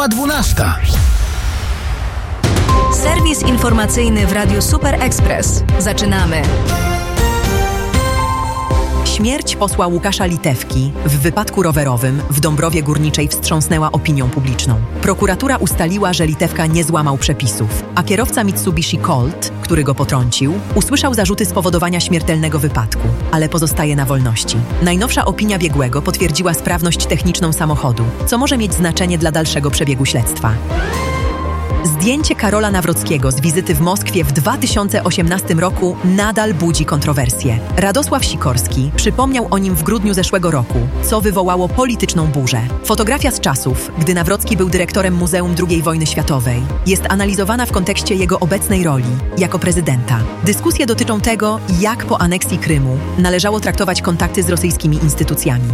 Minęła 12. Serwis informacyjny w Radiu Super Express. Zaczynamy. Śmierć posła Łukasza Litewki w wypadku rowerowym w Dąbrowie Górniczej wstrząsnęła opinią publiczną. Prokuratura ustaliła, że Litewka nie złamał przepisów, a kierowca Mitsubishi Colt, który go potrącił, usłyszał zarzuty spowodowania śmiertelnego wypadku, ale pozostaje na wolności. Najnowsza opinia biegłego potwierdziła sprawność techniczną samochodu, co może mieć znaczenie dla dalszego przebiegu śledztwa. Zdjęcie Karola Nawrockiego z wizyty w Moskwie w 2018 roku nadal budzi kontrowersje. Radosław Sikorski przypomniał o nim w grudniu zeszłego roku, co wywołało polityczną burzę. Fotografia z czasów, gdy Nawrocki był dyrektorem Muzeum II Wojny Światowej, jest analizowana w kontekście jego obecnej roli jako prezydenta. Dyskusje dotyczą tego, jak po aneksji Krymu należało traktować kontakty z rosyjskimi instytucjami.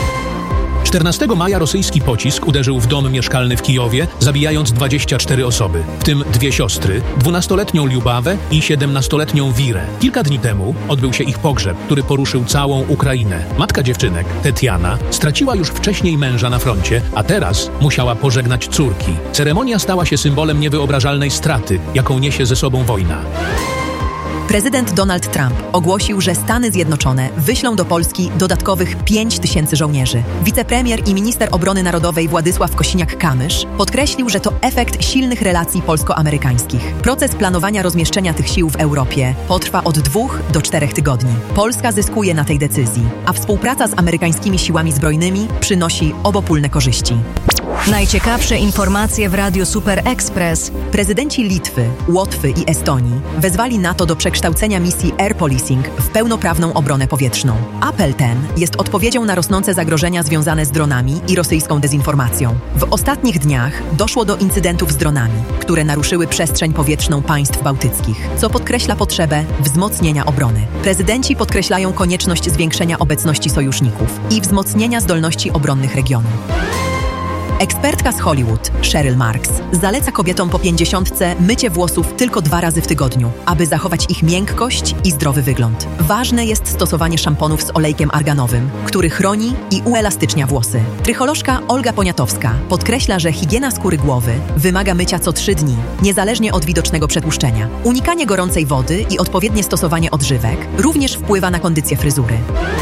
14 maja rosyjski pocisk uderzył w dom mieszkalny w Kijowie, zabijając 24 osoby, w tym 2 siostry, 12-letnią Liubawę i 17-letnią Wirę. Kilka dni temu odbył się ich pogrzeb, który poruszył całą Ukrainę. Matka dziewczynek, Tetiana, straciła już wcześniej męża na froncie, a teraz musiała pożegnać córki. Ceremonia stała się symbolem niewyobrażalnej straty, jaką niesie ze sobą wojna. Prezydent Donald Trump ogłosił, że Stany Zjednoczone wyślą do Polski dodatkowych 5 000 żołnierzy. Wicepremier i minister obrony narodowej Władysław Kosiniak-Kamysz podkreślił, że to efekt silnych relacji polsko-amerykańskich. Proces planowania rozmieszczenia tych sił w Europie potrwa od 2 do 4 tygodni. Polska zyskuje na tej decyzji, a współpraca z amerykańskimi siłami zbrojnymi przynosi obopólne korzyści. Najciekawsze informacje w Radiu Super Express. Prezydenci Litwy, Łotwy i Estonii wezwali NATO do przekształcenia misji Air Policing w pełnoprawną obronę powietrzną. Apel ten jest odpowiedzią na rosnące zagrożenia związane z dronami i rosyjską dezinformacją. W ostatnich dniach doszło do incydentów z dronami, które naruszyły przestrzeń powietrzną państw bałtyckich, co podkreśla potrzebę wzmocnienia obrony. Prezydenci podkreślają konieczność zwiększenia obecności sojuszników i wzmocnienia zdolności obronnych regionu. Ekspertka z Hollywood, Cheryl Marks, zaleca kobietom po 50 mycie włosów tylko 2 razy w tygodniu, aby zachować ich miękkość i zdrowy wygląd. Ważne jest stosowanie szamponów z olejkiem arganowym, który chroni i uelastycznia włosy. Trycholożka Olga Poniatowska podkreśla, że higiena skóry głowy wymaga mycia co 3 dni, niezależnie od widocznego przetłuszczenia. Unikanie gorącej wody i odpowiednie stosowanie odżywek również wpływa na kondycję fryzury.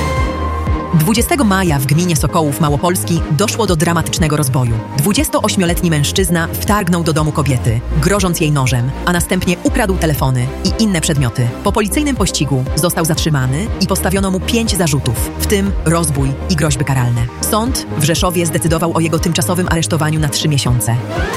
20 maja w gminie Sokołów Małopolski doszło do dramatycznego rozboju. 28-letni mężczyzna wtargnął do domu kobiety, grożąc jej nożem, a następnie ukradł telefony i inne przedmioty. Po policyjnym pościgu został zatrzymany i postawiono mu 5 zarzutów, w tym rozbój i groźby karalne. Sąd w Rzeszowie zdecydował o jego tymczasowym aresztowaniu na 3 miesiące.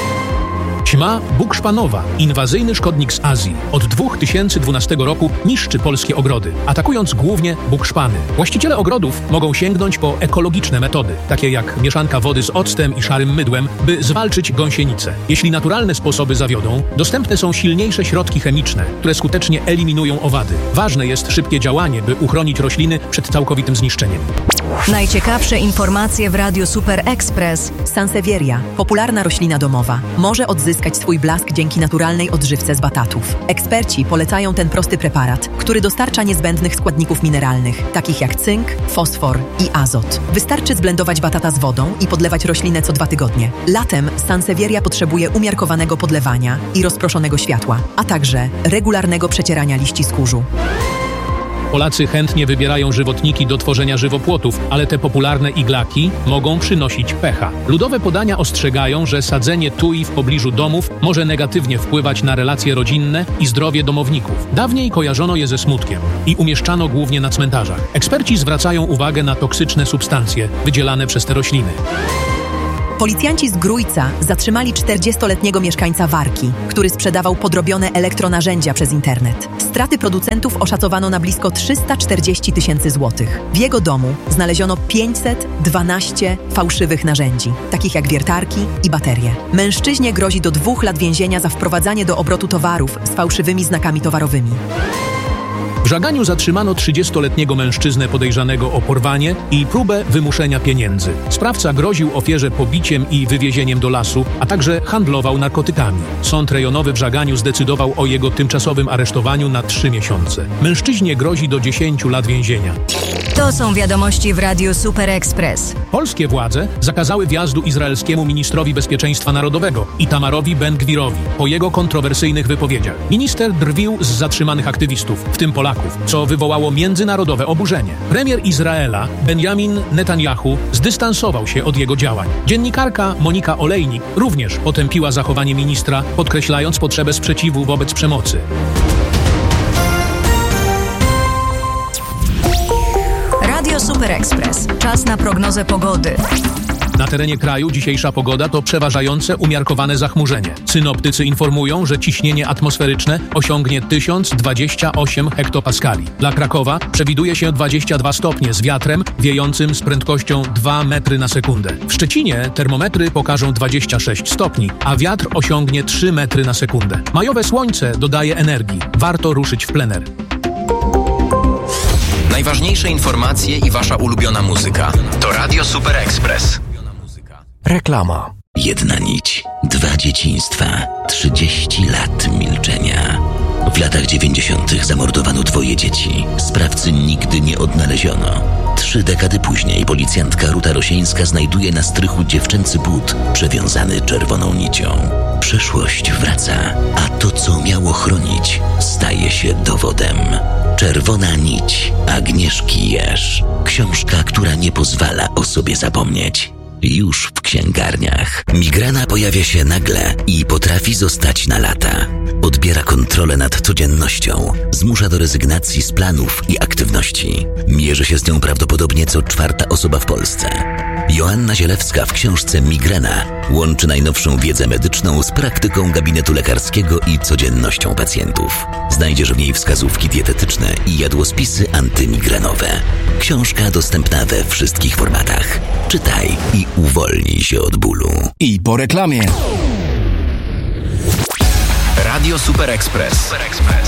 Ćma bukszpanowa, inwazyjny szkodnik z Azji, od 2012 roku niszczy polskie ogrody, atakując głównie bukszpany. Właściciele ogrodów mogą sięgnąć po ekologiczne metody, takie jak mieszanka wody z octem i szarym mydłem, by zwalczyć gąsienicę. Jeśli naturalne sposoby zawiodą, dostępne są silniejsze środki chemiczne, które skutecznie eliminują owady. Ważne jest szybkie działanie, by uchronić rośliny przed całkowitym zniszczeniem. Najciekawsze informacje w Radiu Super Express. Sansevieria, popularna roślina domowa, może odzyskać swój blask dzięki naturalnej odżywce z batatów. Eksperci polecają ten prosty preparat, który dostarcza niezbędnych składników mineralnych, takich jak cynk, fosfor i azot. Wystarczy zblendować batata z wodą i podlewać roślinę co 2 tygodnie. Latem Sansevieria potrzebuje umiarkowanego podlewania i rozproszonego światła, a także regularnego przecierania liści z kurzu. Polacy chętnie wybierają żywotniki do tworzenia żywopłotów, ale te popularne iglaki mogą przynosić pecha. Ludowe podania ostrzegają, że sadzenie tui w pobliżu domów może negatywnie wpływać na relacje rodzinne i zdrowie domowników. Dawniej kojarzono je ze smutkiem i umieszczano głównie na cmentarzach. Eksperci zwracają uwagę na toksyczne substancje wydzielane przez te rośliny. Policjanci z Grójca zatrzymali 40-letniego mieszkańca Warki, który sprzedawał podrobione elektronarzędzia przez internet. Straty producentów oszacowano na blisko 340 000 złotych. W jego domu znaleziono 512 fałszywych narzędzi, takich jak wiertarki i baterie. Mężczyźnie grozi do 2 lat więzienia za wprowadzanie do obrotu towarów z fałszywymi znakami towarowymi. W Żaganiu zatrzymano 30-letniego mężczyznę podejrzanego o porwanie i próbę wymuszenia pieniędzy. Sprawca groził ofierze pobiciem i wywiezieniem do lasu, a także handlował narkotykami. Sąd rejonowy w Żaganiu zdecydował o jego tymczasowym aresztowaniu na 3 miesiące. Mężczyźnie grozi do 10 lat więzienia. To są wiadomości w Radiu Super Express. Polskie władze zakazały wjazdu izraelskiemu ministrowi bezpieczeństwa narodowego Itamarowi Ben-Gvirowi po jego kontrowersyjnych wypowiedziach. Minister drwił z zatrzymanych aktywistów, w tym Polaków, co wywołało międzynarodowe oburzenie. Premier Izraela Benjamin Netanyahu zdystansował się od jego działań. Dziennikarka Monika Olejnik również potępiła zachowanie ministra, podkreślając potrzebę sprzeciwu wobec przemocy. Radio Super Express. Czas na prognozę pogody. Na terenie kraju dzisiejsza pogoda to przeważające umiarkowane zachmurzenie. Synoptycy informują, że ciśnienie atmosferyczne osiągnie 1028 hektopaskali. Dla Krakowa przewiduje się 22 stopnie z wiatrem wiejącym z prędkością 2 metry na sekundę. W Szczecinie termometry pokażą 26 stopni, a wiatr osiągnie 3 metry na sekundę. Majowe słońce dodaje energii. Warto ruszyć w plener. Najważniejsze informacje i wasza ulubiona muzyka. To Radio Super Express. Reklama. Jedna nić, 2 dzieciństwa, 30 lat milczenia. W latach 90. zamordowano 2 dzieci. Sprawcy nigdy nie odnaleziono. 3 dekady później policjantka Ruta Rosieńska znajduje na strychu dziewczęcy but przewiązany czerwoną nicią. Przeszłość wraca, a to, co miało chronić, staje się dowodem. Czerwona nić Agnieszki Jerz. Książka, która nie pozwala o sobie zapomnieć. Już w księgarniach. Migrena pojawia się nagle i potrafi zostać na lata. Odbiera kontrolę nad codziennością. Zmusza do rezygnacji z planów i aktywności. Mierzy się z nią prawdopodobnie co 4. osoba w Polsce. Joanna Zielewska w książce Migrena łączy najnowszą wiedzę medyczną z praktyką gabinetu lekarskiego i codziennością pacjentów. Znajdziesz w niej wskazówki dietetyczne i jadłospisy antymigrenowe. Książka dostępna we wszystkich formatach. Czytaj i uwolnij się od bólu. I po reklamie. Radio Super Express.